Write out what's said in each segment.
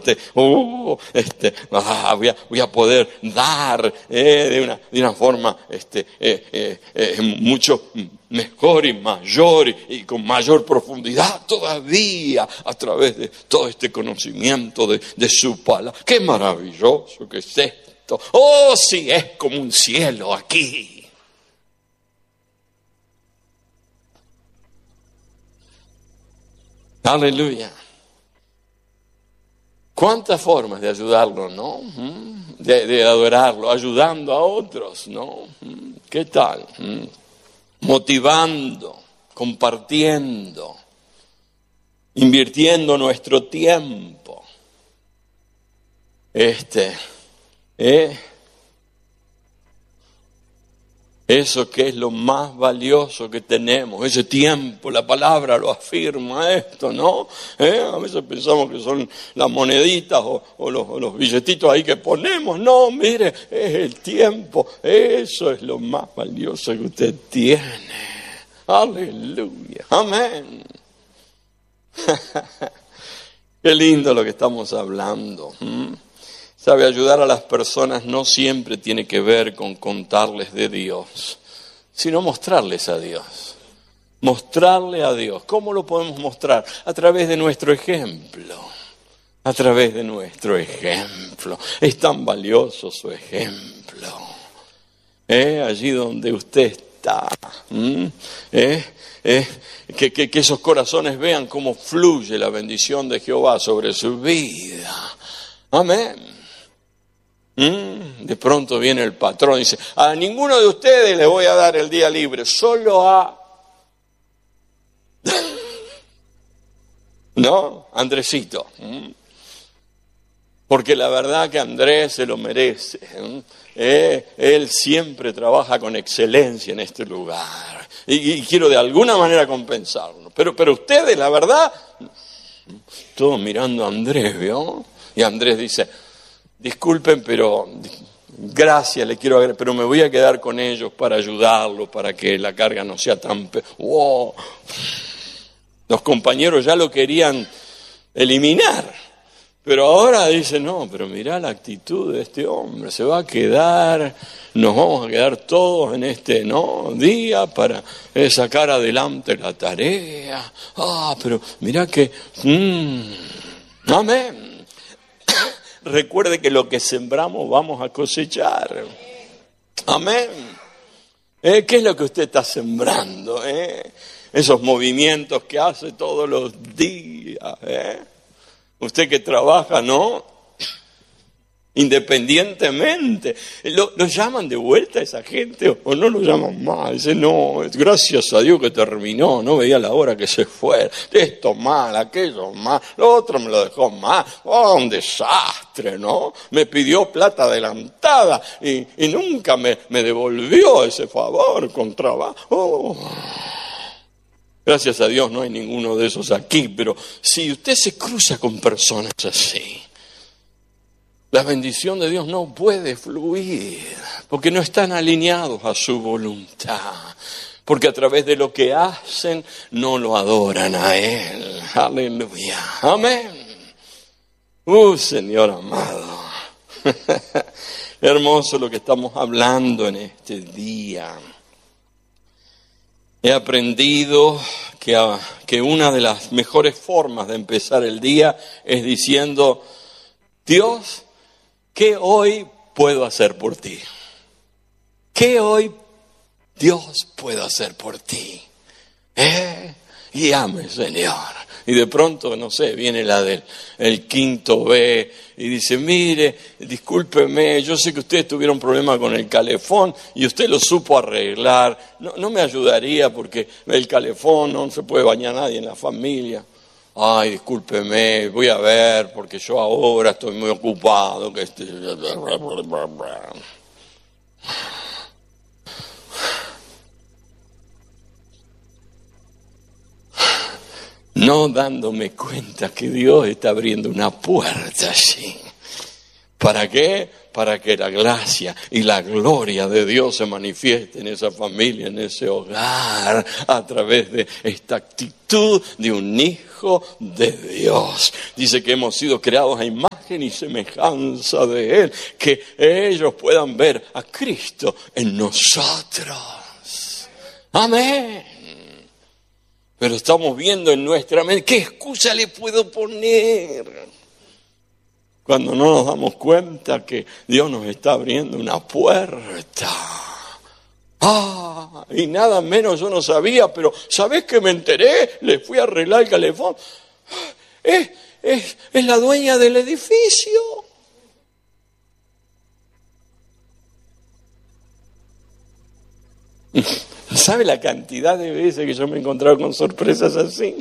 fuerte. Voy a poder dar de una forma mucho mejor y mayor y con mayor profundidad todavía a través de todo este conocimiento de su palabra. ¡Qué maravilloso que es esto! ¡Oh, sí, es como un cielo aquí! Aleluya. ¿Cuántas formas de ayudarlo, no? De adorarlo, ayudando a otros, ¿no? ¿Qué tal? Motivando, compartiendo, invirtiendo nuestro tiempo. Eso que es lo más valioso que tenemos, ese tiempo, la palabra lo afirma esto, ¿no? A veces pensamos que son las moneditas o los billetitos ahí que ponemos. No, mire, es el tiempo, eso es lo más valioso que usted tiene. Aleluya, amén. Qué lindo lo que estamos hablando. Sabe, ayudar a las personas no siempre tiene que ver con contarles de Dios, sino mostrarles a Dios. Mostrarle a Dios. ¿Cómo lo podemos mostrar? A través de nuestro ejemplo. A través de nuestro ejemplo. Es tan valioso su ejemplo. Allí donde usted está. Que esos corazones vean cómo fluye la bendición de Jehová sobre su vida. Amén. De pronto viene el patrón y dice: a ninguno de ustedes le voy a dar el día libre, solo a... ¿No? Andresito. Porque la verdad que Andrés se lo merece. Él siempre trabaja con excelencia en este lugar. Y quiero de alguna manera compensarlo. Pero ustedes, la verdad, todos mirando a Andrés, ¿vio? Y Andrés dice: disculpen, pero gracias, le quiero agregar, pero me voy a quedar con ellos para ayudarlos, para que la carga no sea tan... ¡Wow! Los compañeros ya lo querían eliminar, pero ahora dicen: no, pero mirá la actitud de este hombre, se va a quedar, nos vamos a quedar todos en este día para sacar adelante la tarea. Pero mirá que... amén. Recuerde que lo que sembramos vamos a cosechar. Amén. ¿Qué es lo que usted está sembrando? Esos movimientos que hace todos los días. Usted que trabaja, ¿no? Independientemente. ¿Lo llaman de vuelta a esa gente o no lo llaman más? Dice: no, gracias a Dios que terminó, no veía la hora que se fue. Esto mal, aquello mal, lo otro me lo dejó mal. Un desastre, ¿no? Me pidió plata adelantada y nunca me devolvió ese favor con trabajo. Gracias a Dios no hay ninguno de esos aquí, pero si usted se cruza con personas así, la bendición de Dios no puede fluir, porque no están alineados a su voluntad, porque a través de lo que hacen no lo adoran a Él. Aleluya. Amén. Señor amado. Hermoso lo que estamos hablando en este día. He aprendido que una de las mejores formas de empezar el día es diciendo: Dios, ¿qué hoy puedo hacer por ti? ¿Qué hoy, Dios, puedo hacer por ti? Guíame, Señor. Y de pronto, no sé, viene la del quinto B y dice: mire, discúlpeme, yo sé que ustedes tuvieron problema con el calefón y usted lo supo arreglar. No me ayudaría porque el calefón no se puede bañar nadie en la familia. Ay, discúlpeme, voy a ver, porque yo ahora estoy muy ocupado. No dándome cuenta que Dios está abriendo una puerta allí ¿Para qué? Para que la gracia y la gloria de Dios se manifieste en esa familia, en ese hogar, a través de esta actitud de un hijo de Dios. Dice que hemos sido creados a imagen y semejanza de Él, que ellos puedan ver a Cristo en nosotros. Amén. Pero estamos viendo en nuestra mente, ¿qué excusa le puedo poner? Cuando no nos damos cuenta que Dios nos está abriendo una puerta. Y nada menos yo no sabía, pero ¿sabés que me enteré? Le fui a arreglar el calefón. Es la dueña del edificio. ¿Sabe la cantidad de veces que yo me he encontrado con sorpresas así?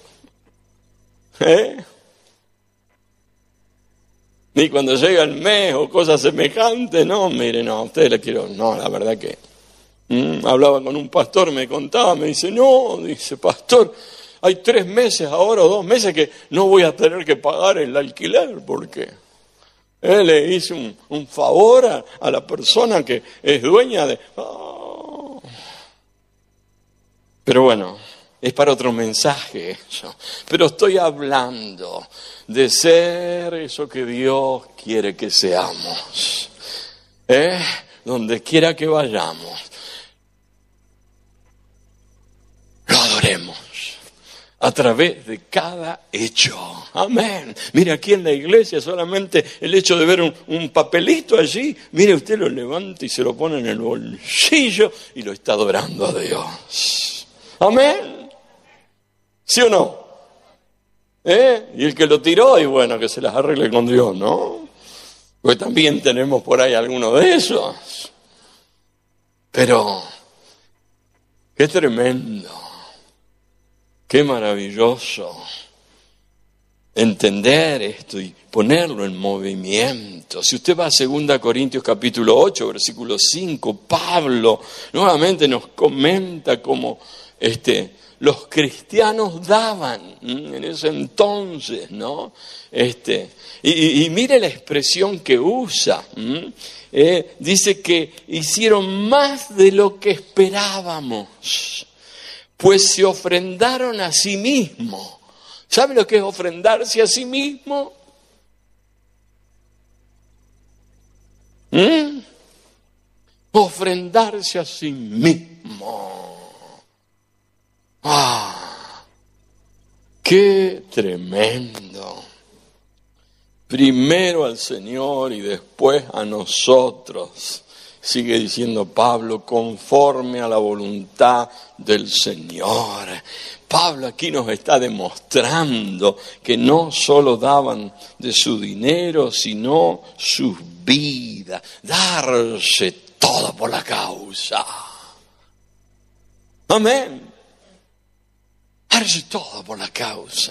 Y cuando llega el mes o cosas semejantes, no, mire, no, a ustedes les quiero, no, la verdad que... hablaba con un pastor, me contaba, me dice, no, dice, pastor, hay 3 meses ahora o 2 meses que no voy a tener que pagar el alquiler, porque él le hizo un favor a la persona que es dueña de... Pero bueno, es para otro mensaje eso. Pero estoy hablando de ser eso que Dios quiere que seamos. Donde quiera que vayamos, lo adoremos a través de cada hecho. Amén. Mire, aquí en la iglesia solamente el hecho de ver un papelito allí, mire, usted lo levanta y se lo pone en el bolsillo y lo está adorando a Dios. Amén. ¿Sí o no? Y el que lo tiró, y bueno, que se las arregle con Dios, ¿no? Porque también tenemos por ahí alguno de esos. Pero, qué tremendo, qué maravilloso entender esto y ponerlo en movimiento. Si usted va a 2 Corintios capítulo 8, versículo 5, Pablo nuevamente nos comenta cómo los cristianos daban en ese entonces, ¿no? Y mire la expresión que usa. Dice que hicieron más de lo que esperábamos, pues se ofrendaron a sí mismos. ¿Sabe lo que es ofrendarse a sí mismo? Ofrendarse a sí mismo. ¡Qué tremendo! Primero al Señor y después a nosotros. Sigue diciendo Pablo, conforme a la voluntad del Señor. Pablo aquí nos está demostrando que no solo daban de su dinero, sino sus vidas. Darse todo por la causa. Amén. Darse todo por la causa.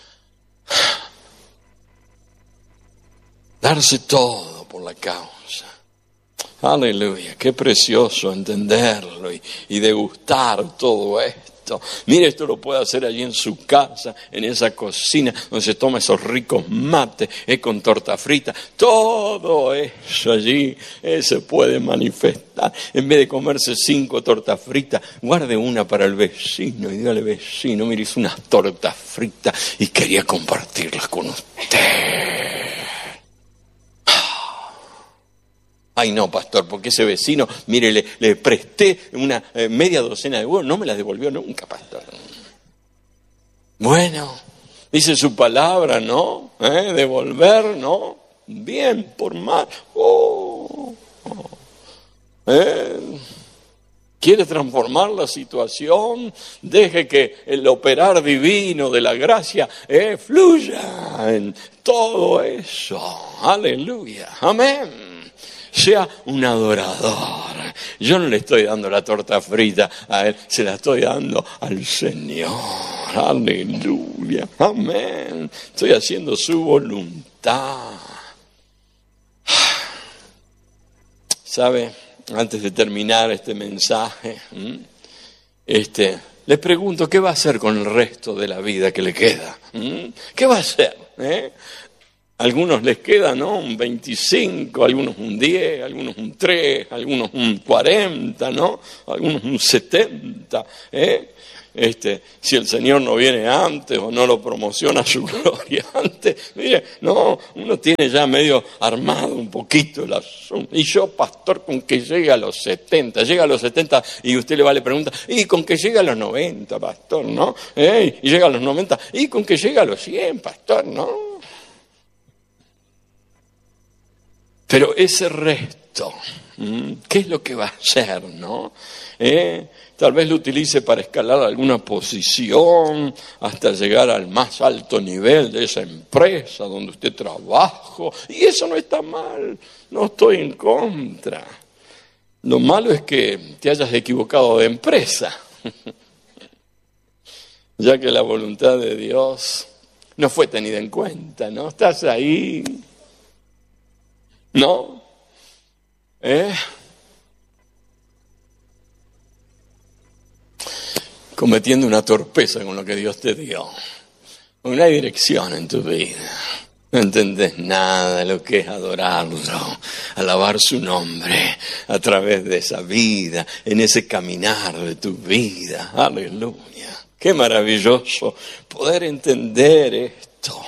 Darse todo por la causa. Aleluya, qué precioso entenderlo y degustar todo esto. Mire, esto lo puede hacer allí en su casa, en esa cocina, donde se toma esos ricos mates, con torta frita. Todo eso allí se puede manifestar. En vez de comerse 5 tortas fritas, guarde una para el vecino y dígale, vecino, mire, hice unas tortas fritas y quería compartirlas con usted. Ay, no, pastor, porque ese vecino, mire, le presté una media docena de huevos, no me las devolvió nunca, pastor. Bueno, dice su palabra, ¿no? Devolver, ¿no? Bien, por mal. ¿Quiere transformar la situación? Deje que el operar divino de la gracia fluya en todo eso. Aleluya. Amén. Sea un adorador. Yo no le estoy dando la torta frita a él, se la estoy dando al Señor. Aleluya. Amén. Estoy haciendo su voluntad. ¿Sabe? Antes de terminar este mensaje, le pregunto, ¿qué va a hacer con el resto de la vida que le queda? ¿Qué va a hacer? Algunos les queda, ¿no? Un 25, algunos un 10, algunos un 3, algunos un 40, ¿no? Algunos un 70, si el Señor no viene antes o no lo promociona a su gloria antes, mire, no, uno tiene ya medio armado un poquito el asunto. Y yo, pastor, con que llegue a los 70, llega a los 70 y usted le va a le pregunta, y con que llegue a los 90, pastor, ¿no? Y llega a los 90, y con que llegue a los 100, pastor, ¿no? Pero ese resto, ¿qué es lo que va a hacer, no? Tal vez lo utilice para escalar alguna posición hasta llegar al más alto nivel de esa empresa donde usted trabaja. Y eso no está mal, no estoy en contra. Lo malo es que te hayas equivocado de empresa, ya que la voluntad de Dios no fue tenida en cuenta, ¿no? Estás ahí, ¿no? Cometiendo una torpeza con lo que Dios te dio. No hay dirección en tu vida. No entendés nada de lo que es adorarlo, alabar su nombre a través de esa vida, en ese caminar de tu vida. Aleluya. Qué maravilloso poder entender esto.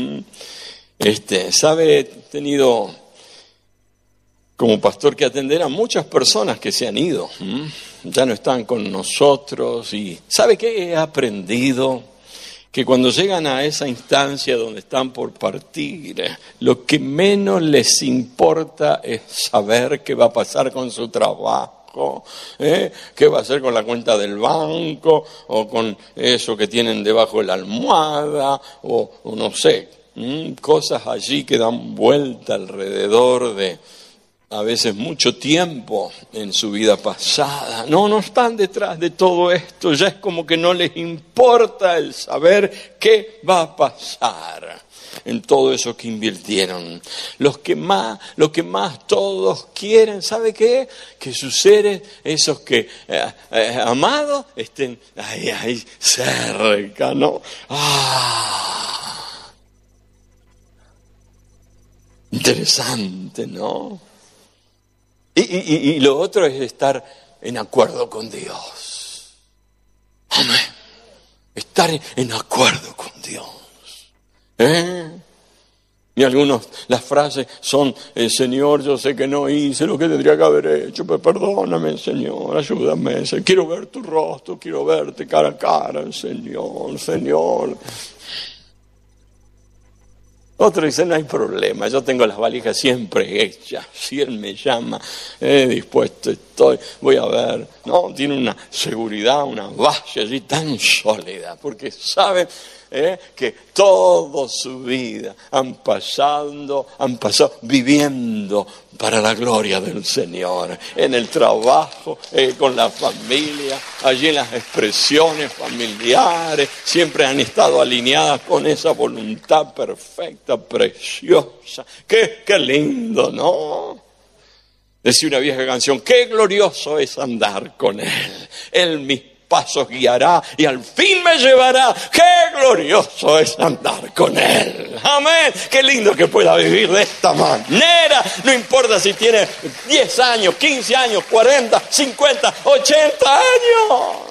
¿Sabe? He tenido como pastor que atender a muchas personas que se han ido. Ya no están con nosotros. Y ¿sabe qué he aprendido? Que cuando llegan a esa instancia donde están por partir, lo que menos les importa es saber qué va a pasar con su trabajo, qué va a hacer con la cuenta del banco, o con eso que tienen debajo de la almohada, o no sé, cosas allí que dan vuelta alrededor de a veces mucho tiempo en su vida pasada. No están detrás de todo esto. Ya es como que no les importa el saber qué va a pasar en todo eso que invirtieron. Lo que más todos quieren, ¿sabe qué? Que sus seres, esos que amados, estén ahí cerca, ¿no? Interesante, ¿no? Y lo otro es estar en acuerdo con Dios. Amén. Estar en acuerdo con Dios. Y algunos, las frases son, Señor, yo sé que no hice lo que tendría que haber hecho, pero perdóname, Señor, ayúdame. Quiero ver tu rostro, quiero verte cara a cara, Señor. Otro dice, no hay problema, yo tengo las valijas siempre hechas. Si Él me llama, dispuesto estoy, voy a ver. No, tiene una seguridad, una base allí tan sólida, porque sabe que toda su vida han pasado viviendo para la gloria del Señor, en el trabajo, con la familia, allí en las expresiones familiares, siempre han estado alineadas con esa voluntad perfecta, preciosa. Qué lindo, ¿no? Decía una vieja canción, qué glorioso es andar con Él. Él mis pasos guiará y al fin me llevará. ¡Qué glorioso es andar con Él! ¡Amén! ¡Qué lindo que pueda vivir de esta manera! No importa si tiene 10 años, 15 años, 40, 50, 80 años.